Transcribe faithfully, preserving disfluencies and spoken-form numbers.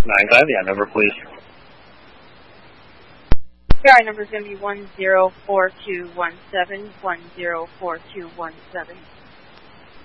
nine five, yeah, number please. Yeah, our number is going to be one zero four two one seven, one zero four two one seven.